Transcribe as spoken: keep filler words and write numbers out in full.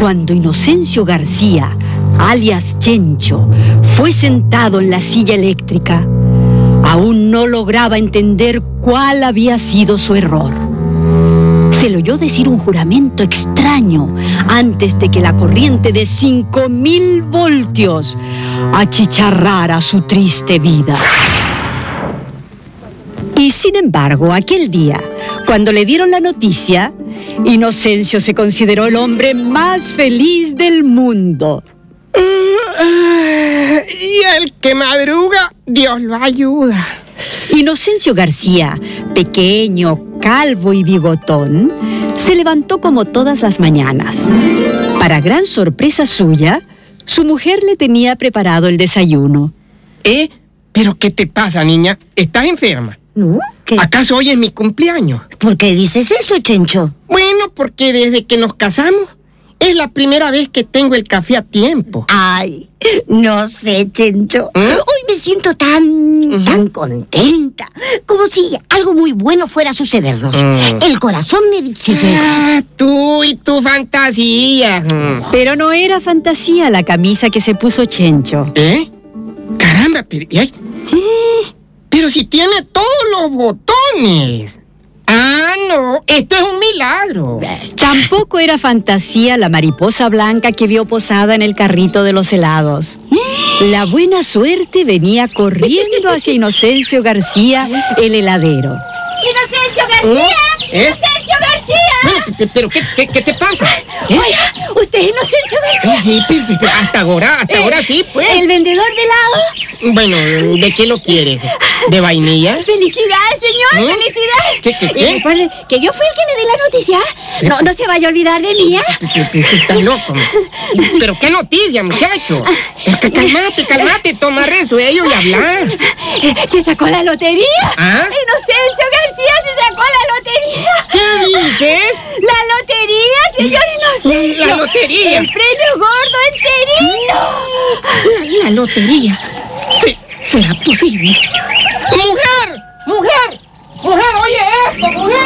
Cuando Inocencio García, alias Chencho, fue sentado en la silla eléctrica, aún no lograba entender cuál había sido su error. Se le oyó decir un juramento extraño antes de que la corriente de cinco mil voltios achicharrara su triste vida. Y sin embargo, aquel día, cuando le dieron la noticia, Inocencio se consideró el hombre más feliz del mundo. Y el que madruga, Dios lo ayuda. Inocencio García, pequeño, calvo y bigotón, se levantó como todas las mañanas. Para gran sorpresa suya, su mujer le tenía preparado el desayuno. ¿Eh? ¿Pero qué te pasa, niña? ¿Estás enferma? ¿No? ¿Qué? ¿Acaso hoy es mi cumpleaños? ¿Por qué dices eso, Chencho? Bueno, porque desde que nos casamos, es la primera vez que tengo el café a tiempo. Ay, no sé, Chencho. ¿Eh? Hoy me siento tan, Ujú. tan contenta. Como si algo muy bueno fuera a sucedernos. Mm. El corazón me dice que... Ah, tú y tu fantasía. Mm. Pero no era fantasía la camisa que se puso Chencho. ¿Eh? Caramba, pero... y ay, ¡eh! Pero si tiene todos los botones. Ah, no, esto es un milagro. Tampoco era fantasía la mariposa blanca que vio posada en el carrito de los helados. La buena suerte venía corriendo hacia Inocencio García, el heladero. ¡Inocencio García! ¿Eh? ¡Inocencio García! Bueno, pe- ¿Pero qué, qué, qué te pasa? ¿Eh? Oiga, ¿usted es Inocencio García? Sí, sí, pero- pero hasta ahora, hasta ahora sí, pues. ¿El vendedor de helado? Bueno, ¿de qué lo quieres? ¿De vainilla? ¡Felicidades, señor! ¿Eh? ¡Felicidades! ¿Qué, qué, qué? Y recuerde que yo fui el que le di la noticia. No, no se vaya a olvidar de mí, ¿eh? Pero- pero Estás loco. ¿Pero qué noticia, muchacho? Pero que calmate, calmate, toma resuello y hablar. ¿Se sacó la lotería? ¿Ah? ¡Inocencio García se sacó la lotería! ¿Qué dices? ¡La lotería, señor Inocencio! La lotería. ¡El premio gordo enterito! La, la lotería. Sí, será posible. ¡Mujer! ¡Mujer! ¡Mujer, oye esto, mujer!